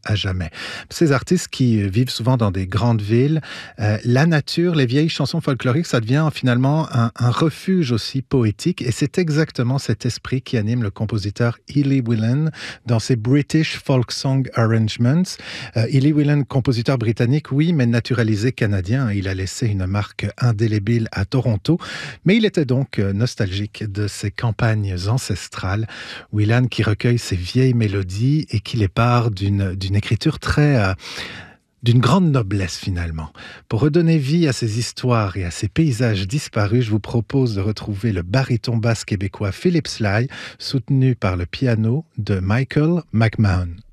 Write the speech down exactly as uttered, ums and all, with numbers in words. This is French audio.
à jamais. Ces artistes qui vivent souvent dans des grandes villes, euh, la nature, les vieilles chansons folkloriques, ça devient finalement un, un refuge aussi poétique et c'est exactement cet esprit qui anime le compositeur Ely Whelan dans ses British Folk Song Arrangements. Euh, Ely Whelan, compositeur britannique, oui, mais naturalisé canadien. Il a laissé une marque indélébile à Toronto, mais il était donc nostalgique de ses campagnes ancestrales. Whelan qui recueille ses vieilles mélodies et qui les part d'une, d'une écriture très... Euh, d'une grande noblesse finalement. Pour redonner vie à ces histoires et à ces paysages disparus, je vous propose de retrouver le baryton basse québécois Philip Sly, soutenu par le piano de Michael McMahon.